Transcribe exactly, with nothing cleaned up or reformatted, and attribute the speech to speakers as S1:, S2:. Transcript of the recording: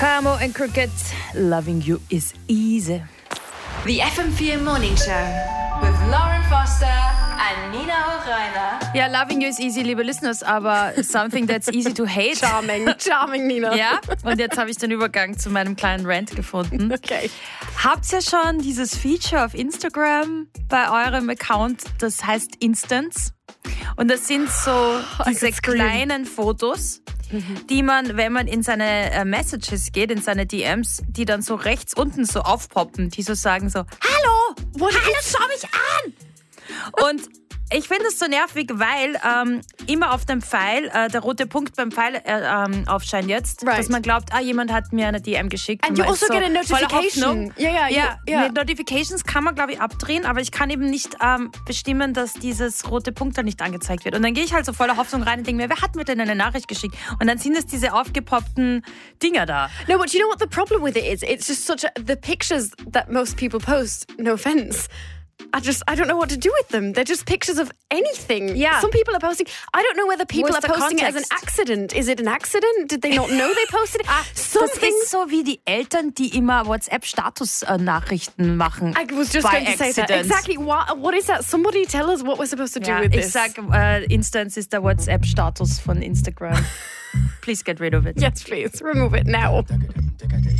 S1: Camo and Cricket, loving you is easy.
S2: The F M four Morning Show with Lauren Foster and Nina Hochreiner.
S1: Ja, loving you is easy, liebe Listeners, aber something that's easy to hate.
S3: Charming, charming, Nina.
S1: Ja, und jetzt habe ich den Übergang zu meinem kleinen Rant gefunden.
S3: Okay.
S1: Habt ihr schon dieses Feature auf Instagram bei eurem Account, das heißt Instants? Und das sind so diese kleinen Fotos, die man, wenn man in seine äh, Messages geht, in seine D Ms, die dann so rechts unten so aufpoppen, die so sagen so, hallo,
S3: What
S1: hallo, schau mich an! Und ich finde es so nervig, weil ähm, immer auf dem Pfeil, äh, der rote Punkt beim Pfeil äh, ähm, aufscheint jetzt,
S3: Right.
S1: dass man glaubt, ah, jemand hat mir eine D M geschickt.
S3: And
S1: Und
S3: you
S1: man ist
S3: also
S1: so
S3: get a
S1: voller
S3: notification.
S1: Hoffnung.
S3: Yeah, yeah,
S1: ja,
S3: you- yeah.
S1: mit Notifications kann man, glaube ich, abdrehen, aber ich kann eben nicht ähm, bestimmen, dass dieses rote Punkt dann nicht angezeigt wird. Und dann gehe ich halt so voller Hoffnung rein und denke mir, wer hat mir denn eine Nachricht geschickt? Und dann sind es diese aufgepoppten Dinger da.
S3: No, but you know what the problem with it is? It's just such a, the pictures that most people post, no offense, I just, I don't know what to do with them. They're just pictures of anything.
S1: Yeah.
S3: Some people are posting, I don't know whether people
S1: Wo
S3: are
S1: ist der
S3: posting it as an
S1: Kontext?
S3: accident. Is it an accident? Did they not know they posted it?
S1: Ah,
S3: Something.
S1: das ist so wie die Eltern, die immer WhatsApp-Status-Nachrichten machen.
S3: I was just
S1: by
S3: going to say that.
S1: accident.
S3: Exactly. What, what is that? Somebody tell us what we're supposed to do
S1: Ja,
S3: with
S1: ich
S3: this.
S1: sag, äh, Instance ist der WhatsApp-Status von Instagram. Please get rid of it.
S3: Yes, please. Remove it now.